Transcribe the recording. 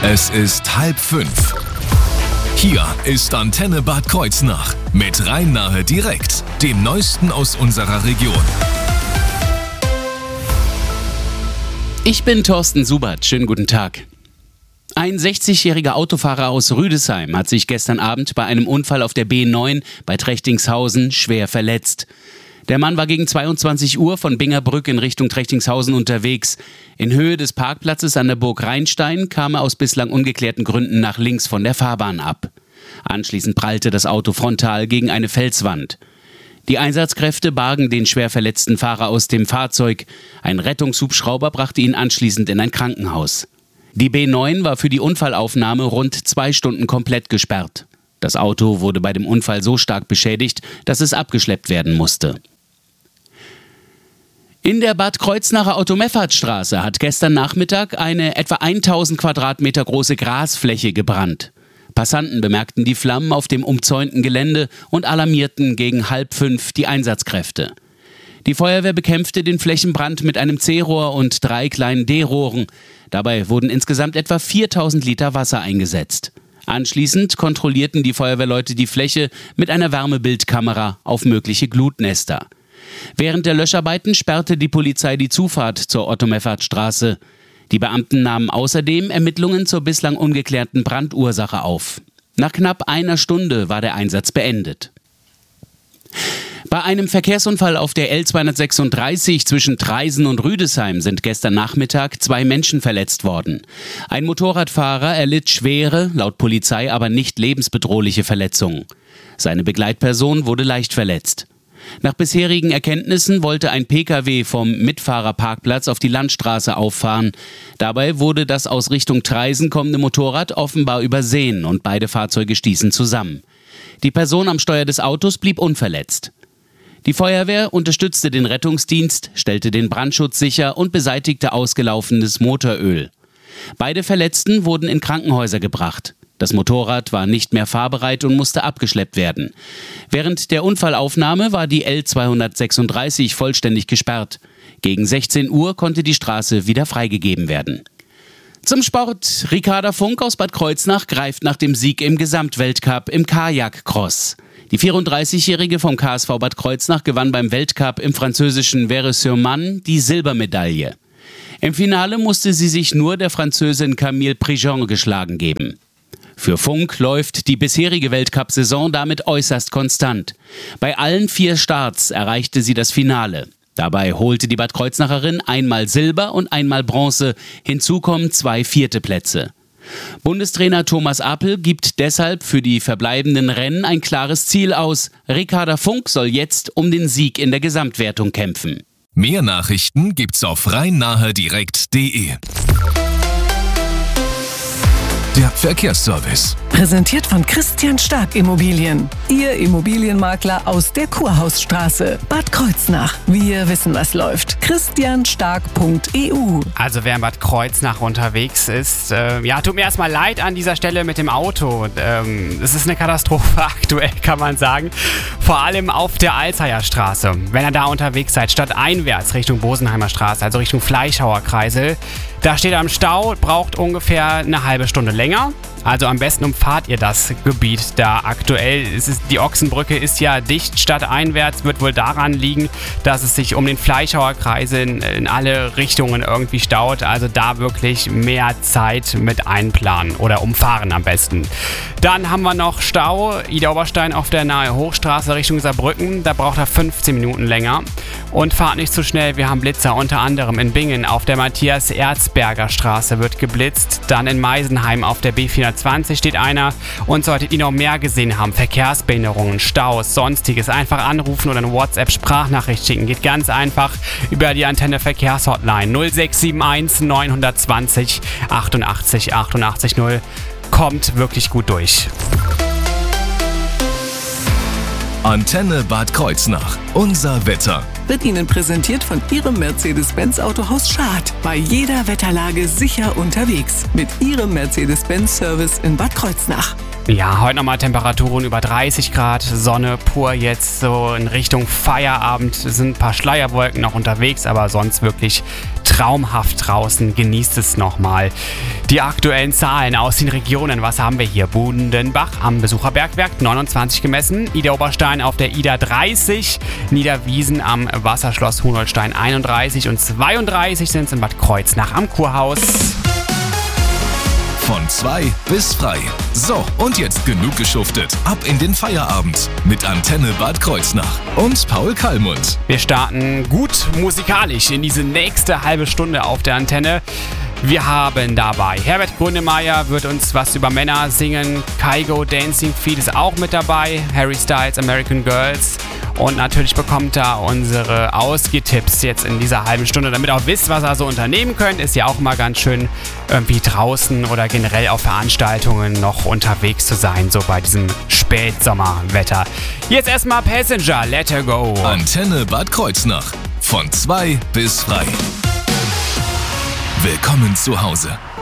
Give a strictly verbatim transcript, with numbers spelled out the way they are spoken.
Es ist halb fünf. Hier ist Antenne Bad Kreuznach mit Rhein-Nahe direkt, dem Neuesten aus unserer Region. Ich bin Thorsten Subert, schönen guten Tag. Ein sechzigjähriger Autofahrer aus Rüdesheim hat sich gestern Abend bei einem Unfall auf der B neun bei Trechtingshausen schwer verletzt. Der Mann war gegen zweiundzwanzig Uhr von Bingerbrück in Richtung Trechtingshausen unterwegs. In Höhe des Parkplatzes an der Burg Rheinstein kam er aus bislang ungeklärten Gründen nach links von der Fahrbahn ab. Anschließend prallte das Auto frontal gegen eine Felswand. Die Einsatzkräfte bargen den schwer verletzten Fahrer aus dem Fahrzeug. Ein Rettungshubschrauber brachte ihn anschließend in ein Krankenhaus. Die B neun war für die Unfallaufnahme rund zwei Stunden komplett gesperrt. Das Auto wurde bei dem Unfall so stark beschädigt, dass es abgeschleppt werden musste. In der Bad Kreuznacher Otto-Meffert-Straße hat gestern Nachmittag eine etwa tausend Quadratmeter große Grasfläche gebrannt. Passanten bemerkten die Flammen auf dem umzäunten Gelände und alarmierten gegen halb fünf die Einsatzkräfte. Die Feuerwehr bekämpfte den Flächenbrand mit einem C-Rohr und drei kleinen D-Rohren. Dabei wurden insgesamt etwa viertausend Liter Wasser eingesetzt. Anschließend kontrollierten die Feuerwehrleute die Fläche mit einer Wärmebildkamera auf mögliche Glutnester. Während der Löscharbeiten sperrte die Polizei die Zufahrt zur Otto-Meffert-Straße. Die Beamten nahmen außerdem Ermittlungen zur bislang ungeklärten Brandursache auf. Nach knapp einer Stunde war der Einsatz beendet. Bei einem Verkehrsunfall auf der L zweihundertsechsunddreißig zwischen Traisen und Rüdesheim sind gestern Nachmittag zwei Menschen verletzt worden. Ein Motorradfahrer erlitt schwere, laut Polizei aber nicht lebensbedrohliche Verletzungen. Seine Begleitperson wurde leicht verletzt. Nach bisherigen Erkenntnissen wollte ein Pkw vom Mitfahrerparkplatz auf die Landstraße auffahren. Dabei wurde das aus Richtung Traisen kommende Motorrad offenbar übersehen und beide Fahrzeuge stießen zusammen. Die Person am Steuer des Autos blieb unverletzt. Die Feuerwehr unterstützte den Rettungsdienst, stellte den Brandschutz sicher und beseitigte ausgelaufenes Motoröl. Beide Verletzten wurden in Krankenhäuser gebracht. Das Motorrad war nicht mehr fahrbereit und musste abgeschleppt werden. Während der Unfallaufnahme war die L zweihundertsechsunddreißig vollständig gesperrt. Gegen sechzehn Uhr konnte die Straße wieder freigegeben werden. Zum Sport. Ricarda Funk aus Bad Kreuznach greift nach dem Sieg im Gesamtweltcup im Kajak-Cross. Die vierunddreißigjährige vom K S V Bad Kreuznach gewann beim Weltcup im französischen Vaires-sur-Marne die Silbermedaille. Im Finale musste sie sich nur der Französin Camille Prigent geschlagen geben. Für Funk läuft die bisherige Weltcup-Saison damit äußerst konstant. Bei allen vier Starts erreichte sie das Finale. Dabei holte die Bad Kreuznacherin einmal Silber und einmal Bronze. Hinzu kommen zwei vierte Plätze. Bundestrainer Thomas Appel gibt deshalb für die verbleibenden Rennen ein klares Ziel aus. Ricarda Funk soll jetzt um den Sieg in der Gesamtwertung kämpfen. Mehr Nachrichten gibt's auf rhein-nahe direkt punkt de. Der Verkehrsservice. Präsentiert von Christian Stark Immobilien. Ihr Immobilienmakler aus der Kurhausstraße. Bad Kreuznach. Wir wissen, was läuft. christian stark punkt e u. Also wer in Bad Kreuznach unterwegs ist, äh, ja, tut mir erstmal leid an dieser Stelle mit dem Auto. Ähm, es ist eine Katastrophe aktuell, kann man sagen. Vor allem auf der Alzeyerstraße. Wenn ihr da unterwegs seid, stadteinwärts Richtung Bosenheimer Straße, also Richtung Fleischhauer Kreisel, da steht er im Stau, braucht ungefähr eine halbe Stunde länger. Also am besten umfahrt ihr das Gebiet da aktuell. Es ist, die Ochsenbrücke ist ja dicht stadteinwärts, wird wohl daran liegen, dass es sich um den Fleischhauer Kreisel in, in alle Richtungen irgendwie staut. Also da wirklich mehr Zeit mit einplanen oder umfahren am besten. Dann haben wir noch Stau, Ida Oberstein auf der Nahe Hochstraße Richtung Saarbrücken. Da braucht er fünfzehn Minuten länger. Und fahrt nicht zu schnell, wir haben Blitzer, unter anderem in Bingen auf der Matthias-Erzberger Straße wird geblitzt. Dann in Meisenheim auf der B vierhundertzwanzig steht einer. Und solltet ihr noch mehr gesehen haben, Verkehrsbehinderungen, Staus, Sonstiges, einfach anrufen oder eine WhatsApp-Sprachnachricht schicken. Geht ganz einfach über die Antenne Verkehrshotline null sechs sieben eins neun zwei null achtundachtzig achtundachtzig null. Kommt wirklich gut durch. Antenne Bad Kreuznach. Unser Wetter. Wird Ihnen präsentiert von Ihrem Mercedes-Benz Autohaus Schad. Bei jeder Wetterlage sicher unterwegs. Mit Ihrem Mercedes-Benz Service in Bad Kreuznach. Ja, heute nochmal Temperaturen über dreißig Grad, Sonne pur jetzt so in Richtung Feierabend. Es sind ein paar Schleierwolken noch unterwegs, aber sonst wirklich traumhaft draußen. Genießt es nochmal. Die aktuellen Zahlen aus den Regionen. Was haben wir hier? Budenbach am Besucherbergwerk neunundzwanzig gemessen, Idar-Oberstein auf der Idar dreißig, Niederwiesen am Wasserschloss Hohenholstein einunddreißig und zweiunddreißig sind es in Bad Kreuznach am Kurhaus. Von zwei bis frei. So, und jetzt genug geschuftet. Ab in den Feierabend mit Antenne Bad Kreuznach und Paul Kallmund. Wir starten gut musikalisch in diese nächste halbe Stunde auf der Antenne. Wir haben dabei Herbert Grönemeyer wird uns was über Männer singen, Kygo Dancing Feet ist auch mit dabei, Harry Styles American Girls und natürlich bekommt er unsere Ausgehtipps jetzt in dieser halben Stunde, damit ihr auch wisst, was ihr so unternehmen könnt. Ist ja auch mal ganz schön irgendwie draußen oder generell auf Veranstaltungen noch unterwegs zu sein, so bei diesem Spätsommerwetter. Jetzt erstmal Passenger, Let Her Go. Antenne Bad Kreuznach. Von zwei bis frei. Willkommen zu Hause.